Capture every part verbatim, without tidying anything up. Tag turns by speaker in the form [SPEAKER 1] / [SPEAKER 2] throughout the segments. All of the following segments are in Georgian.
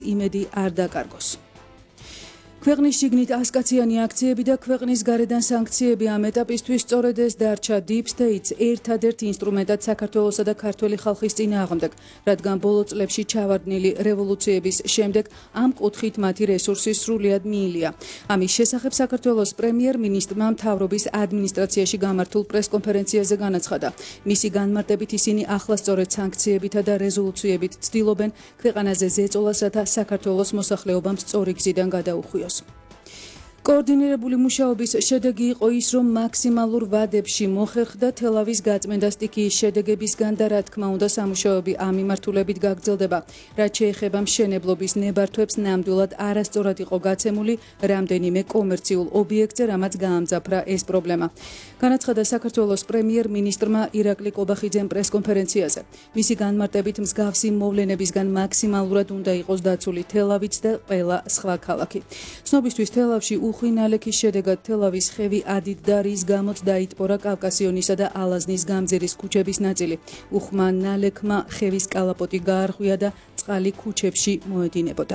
[SPEAKER 1] იმედი არ დაკარგოს. ქვეყნის შიგნით ასკაციანი აქციები და ქვეყნის გარედან სანქციები ამ ეტაპისთვის სწორედ ეს დარჩა Deep State-ს ერთადერთ ინსტრუმენტად საქართველოსა და ქართველი ხალხის წინააღმდეგ, რადგან ბოლო წლებში ჩავარდნილი რევოლუციების შემდეგ ამ კუთხით მათი რესურსი სრულიად მიილია. ამის შესახებ საქართველოს პრემიერ-მინისტრმა მთავრობის ადმინისტრაციაში გამართულ პრესკონფერენციაზე განაცხადა. მისი განმარტებით ისინი ახლა სწორედ სანქციებითა და რეზოლუციებით ცდილობენ ქვეყანაზე ზეწოლასათა საქართველოს მოსახლეობამ სწორი გზიდან გადაუხვიოს. კოორდინირებული მუშაობის შედეგი იყო ის, რომ მაქსიმალურ ვადებში მოხერხდა თელავის გაწმენდა სტიქიის შედეგებისგან და რა თქმა უნდა სამუშაოები ამ მიმართულებით გაგრძელდება, რაც შეეხება მშენებლობის ნებართვებს ნამდვილად არასწორად იყო გაცემული რამდენიმე კომერციულ ობიექტზე, რამაც გაამძაფრა ეს პრობლემა. განაცხადა საქართველოს პრემიერ-მინისტრმა ირაკლი კობახიძემ პრესკონფერენციაზე. მისი განმარტებით მსგავსი მოვლენებისგან მაქსიმალურად უნდა იყოს დაცული თელავიც და ყველა სხვა ქალაქი. ცნობისთვის თელავში უხვინალექის შედეგად თელავის ხევი ადით და რის გამოც დაიტბორა კავკასიონისა და ალაზნის გამზირის ქუჩების ნაწილი. უხმა ნალექმა ხევის კალაპოტი გაარღვია და წყალი ქუჩებში მოედინებოდა.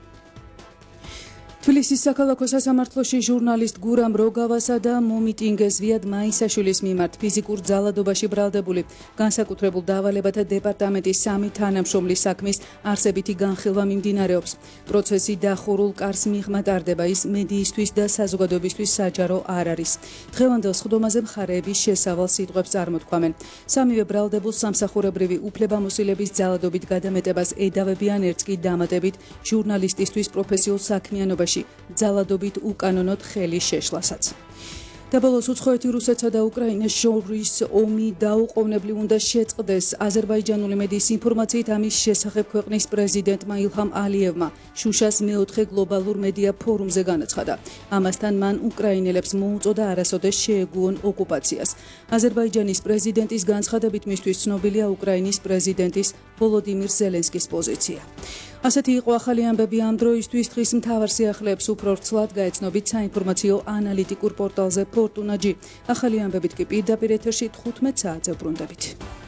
[SPEAKER 1] თბილისის საქალაქო სასამართლოში ჟურნალისტ გურამ როგავასა და მომიტინგეს ზვიად მაისაშვილის მიმართ ფიზიკურ ძალადობაში ბრალდებული განსაკუთრებულ დავალებათა დეპარტამენტის სამი თანამშრომლის საქმის არსებითი განხილვა მიმდინარეობს. პროცესი დახურულ კარს მიღმა ტარდება, ის მედიისთვის და საზოგადოებისთვის საჯარო არ არის. დღევანდელ სხდომაზე მხარეები შესავალ სიტყვებს წარმოთქვამენ. სამივე ბრალდებულს სამსახურებრივი უფლებამოსილების ძალადობით გადამეტებას ედავებიან, ერთს კი დამატებით ჟურნალისტისთვის პროფესიულ საქმიანობაში ძალადობით უკანონოდ ხელის შეშლასაც. და ბოლოს უცხოეთი რუსეთსა და უკრაინას შორის ომი დაუყოვნებლივ უნდა შეწყდეს. აზერბაიჯანული მედიის ინფორმაციით ამის შესახებ ქვეყნის პრეზიდენტმა ილჰამ ალიევმა შუშას მეოთხე გლობალურ მედია ფორუმზე განაცხადა. ამასთან მან უკრაინელებს მოუწოდა არასოდეს შეეგუონ ოკუპაციას. აზერბაიჯანის პრეზიდენტის განცხადებით მისთვის ცნობილია უკრაინის პრეზიდენტის ვოლოდიმირ ზელენსკის პოზიცია. ასეთი იყო ახალი ამბები ამ დროისთვის. დღის მთავარ სიახლეებს უფრო ვრცლად გაეცნობით საინფორმაციო ანალიტიკურ პორტალზე Fortuna G. ახალი ამბებით კი პირდაპირ ეთერში თხუთმეტ საათზე ბრუნდებით.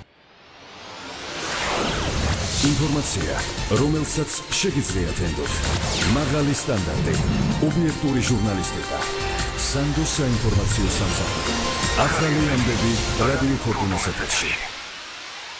[SPEAKER 2] ინფორმაცია, რომელსაც შეგიძლიათ ენდოთ. მაღალი სტანდარტი, ობიექტური ჟურნალისტიკა. სანდო საინფორმაციო სამსახური. ახალი ამბები რადიო Fortuna-ს ეთერში.